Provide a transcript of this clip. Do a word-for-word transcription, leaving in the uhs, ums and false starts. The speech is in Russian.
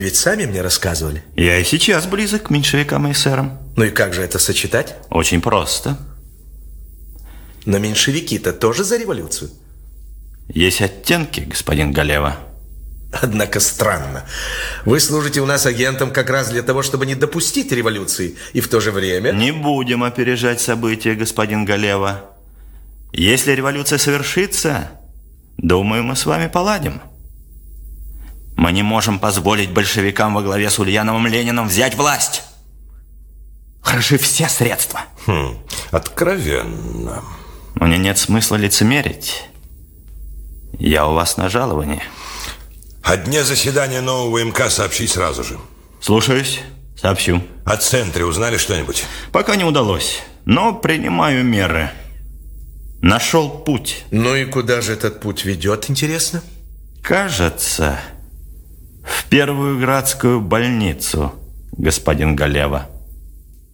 Ведь сами мне рассказывали. Я и сейчас близок к меньшевикам и эсерам. Ну и как же это сочетать? Очень просто. Но меньшевики-то тоже за революцию. Есть оттенки, господин Галева. Однако странно. Вы служите у нас агентом как раз для того, чтобы не допустить революции. И в то же время... Не будем опережать события, господин Галева. Если революция совершится, думаю, мы с вами поладим. Мы не можем позволить большевикам во главе с Ульяновым Лениным взять власть. Хороши все средства. Хм, откровенно. Мне нет смысла лицемерить. Я у вас на жаловании. О дне заседания нового МК сообщи сразу же. Слушаюсь, сообщу. О центре узнали что-нибудь? Пока не удалось, но принимаю меры. Нашел путь. Ну и куда же этот путь ведет, интересно? Кажется, в Первую Градскую больницу, господин Галева.